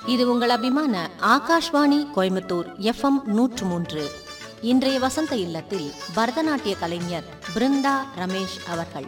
இது உங்கள் அபிமான ஆகாஷ்வாணி கோயம்புத்தூர் FM 103. இன்றைய வசந்த இல்லத்தில் பரதநாட்டிய கலைஞர் பிருந்தா ரமேஷ் அவர்கள்.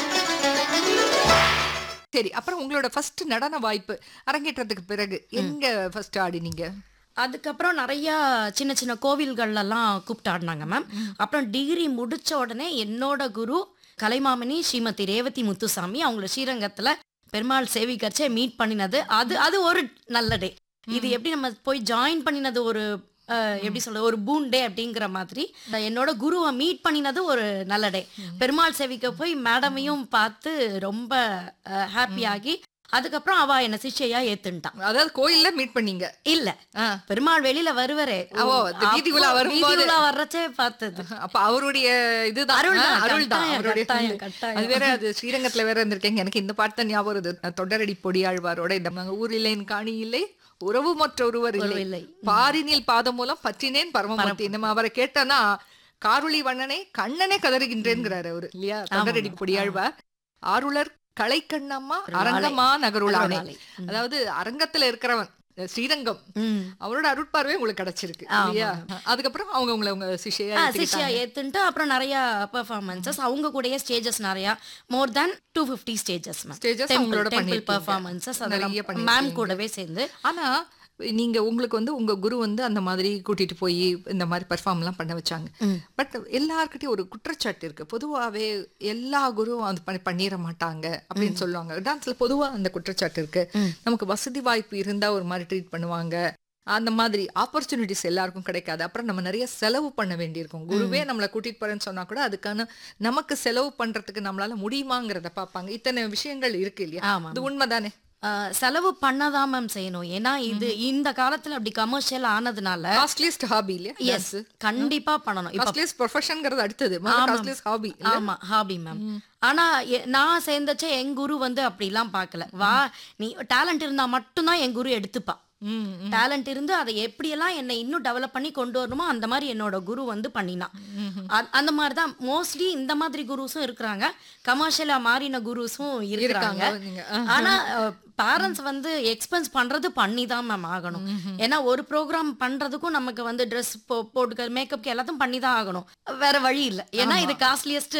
சரி, அப்புறம் உங்களோட ஃபர்ஸ்ட் நடன வாய்ப்பு அரங்கேற்றத்துக்கு பிறகு எங்க ஃபர்ஸ்ட் ஆடினீங்க? அதுக்கப்புறம் நிறைய சின்ன சின்ன கோவில்கள்லாம் கூப்பிட்டு ஆடினாங்க மேம். அப்புறம் டிகிரி முடிச்ச உடனே என்னோட குரு கலைமாமணி ஸ்ரீமதி ரேவதி முத்துசாமி அவங்கள ஸ்ரீரங்கத்துல பெருமாள் சேவிக்கச்சே மீட் பண்ணினது அது ஒரு நல்ல டே. இது எப்படி நம்ம போய் ஜாயின் பண்ணினது ஒரு எப்படி சொல்றது, ஒரு பூன் டே அப்படிங்கிற மாதிரி என்னோட குருவை மீட் பண்ணினது ஒரு நல்ல டே. பெருமாள் சேவிக்க போய் மேடமையும் பார்த்து ரொம்ப ஹாப்பியாகி அதுக்கப்புறம் அவ என்ன சிஷ்யா ஏத்துட்டான். அதாவது கோயில்ல மீட் பண்ணீங்க? இல்ல, பெருமாள் வெளியில வருவாரே, வீதிக்குள்ள வர்றச்சே பார்த்தது. அப்ப அவருடைய இதுதான், அருள் தான். அது வேற, அது ஸ்ரீரங்கத்துல வேற இருந்திருக்கேங்க. எனக்கு இந்த பாட்டு தான் ஞாபகம் வருது. தொடரடி பொடியாழ்வாரோட இந்த ஊரில்லை காணி இல்லை உறவு மற்றொருவர் இல்லை பாரினில் பாதம் மூலம் பற்றினேன் பரமமூர்த்தி. நம்ம அவரை கேட்டோன்னா காருளி வண்ணனே கண்ணனே கதறுகின்றேங்கிறாரு அவரு, இல்லையா? தொடரடி பொடியாழ்வார். ஆருளர் கலை கண்ணம்மா அரங்கமா நகருளானே. அதாவது அரங்கத்துல இருக்கிறவன் ஸ்ரீரங்கம், அவரோட அருட்பார்வை உங்களுக்கு கிடைச்சிருக்கு, இல்லையா? அதுக்கப்புறம் அவங்க உங்க சிஷ்யா ஏத்துட்டு அப்புறம் நிறைய பெர்ஃபார்மன்சஸ் அவங்க கூடயே ஸ்டேஜஸ் நிறைய மோர் தென் 250 ஸ்டேஜஸ் டெம்பிள் பெர்ஃபார்மன்சஸ் அதெல்லாம் மேம் கூடவே சேர்ந்து. ஆனா நீங்க உங்களுக்கு உங்க குரு அந்த மாதிரி கூட்டிட்டு போய் இந்த மாதிரி பெர்ஃபார்ம் எல்லாம் பண்ண வச்சாங்க. பட் எல்லார்கிட்டயும் ஒரு குற்றச்சாட்டு இருக்கு. பொதுவாவே எல்லா குருவும் அது பண்ணிட மாட்டாங்க அப்படின்னு சொல்லுவாங்க. டான்ஸ்ல பொதுவா அந்த குற்றச்சாட்டு இருக்கு. நமக்கு வசதி வாய்ப்பு இருந்தா ஒரு மாதிரி ட்ரீட் பண்ணுவாங்க, அந்த மாதிரி ஆப்பர்ச்சுனிட்டிஸ் எல்லாருக்கும் கிடைக்காது. அப்புறம் நம்ம நிறைய செலவு பண்ண வேண்டியிருக்கும். குருவே நம்மளை கூட்டிட்டு போறேன்னு சொன்னா கூட அதுக்கான நமக்கு செலவு பண்றதுக்கு நம்மளால முடியுமாங்கிறத பார்ப்பாங்க. இத்தனை விஷயங்கள் இருக்கு, இல்லையா? அது உண்மைதானே? செலவு பண்ணதான் மேம் செய்யணும். ஏன்னா இது இந்த காலத்துல அப்படி கமர்ஷியல் ஆனதுனால காஸ்ட்லியஸ்ட் ஹாபி, இல்லையா? எஸ், கண்டிப்பா பண்ணணும். காஸ்ட்லியஸ்ட் ப்ரொஃபஷன்ங்கிறது அடுத்தது, காஸ்ட்லியஸ்ட் ஹாபி. ஆமா, ஹாபி மேம். ஆனா நான் சேர்ந்தச்சே என் குரு அப்படிலாம் பார்க்கல. வா, நீ டேலண்ட் இருந்தா மட்டும்தான் என் குரு எடுத்துப்பா. டேலண்ட் இருந்து அதை எப்படியெல்லாம் என்னை இன்னும் டெவலப் பண்ணி கொண்டு வரணுமோ அந்த மாதிரி என்னோட குரு பண்ணினான். அந்த மாதிரிதான் மோஸ்ட்லி இந்த மாதிரி குருஸும் இருக்கிறாங்க, கமர்ஷியலா மாறின குருஸும் இருக்கிறாங்க. ஆனா பேரண்ட்ஸ் எக்ஸ்பென்ஸ் பண்றது பண்ணிதான் மேம் ஆகணும். ஏன்னா ஒரு ப்ரோக்ராம் பண்றதுக்கும் நமக்கு ட்ரெஸ் போட்டுக்க மேக்கப்க்கு எல்லாத்தையும் பண்ணிதான் ஆகணும், வேற வழி இல்லை. ஏன்னா இது காஸ்ட்லியஸ்ட்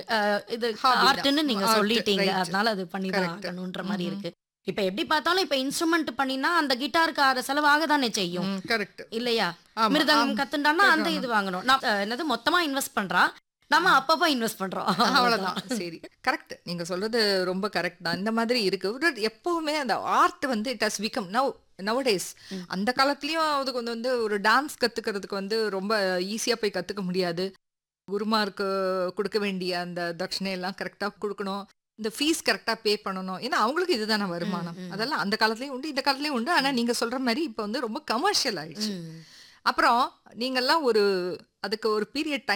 இது ஆர்ட்னு நீங்க சொல்லிட்டீங்க, அதனால அது பண்ணிதான் ஆகணும்ன்ற மாதிரி இருக்கு. இப்ப எப்படி பார்த்தாலும் இப்ப இன்ஸ்ட்ருமெண்ட் பண்ணினா அந்த கிட்டாருக்கு செலவாக தானே செய்யும், இல்லையா? மிருதங்கம் கத்துண்டானா அந்த இது வாங்கணும். என்னது மொத்தமா இன்வெஸ்ட் பண்றா, நம்ம அப்பப்ப இன்வெஸ்ட் பண்றோம், அவ்வளவுதான். சரி, கரெக்ட், நீங்க சொல்றது ரொம்ப கரெக்ட் தான். இந்த மாதிரி இருக்கு. எப்பவுமே அந்த art it has become nowadays. அந்த காலத்துலயும் அதுக்கு ஒரு டான்ஸ் கத்துக்கிறதுக்கு ரொம்ப ஈஸியா போய் கத்துக்க முடியாது. குருமாருக்கு கொடுக்க வேண்டிய அந்த தட்சணை எல்லாம் கரெக்டா கொடுக்கணும், இந்த ஃபீஸ் கரெக்டா பே பண்ணணும். ஏன்னா அவங்களுக்கு இதுதானே வருமானம். அதெல்லாம் அந்த காலத்துலயும் உண்டு, இந்த காலத்துலயும் உண்டு. ஆனா நீங்க சொல்ற மாதிரி இப்ப ரொம்ப கமர்ஷியல் ஆயிடுச்சு. அப்புறம் நீங்கெல்லாம் அதுக்கு ஒரு பீரியட்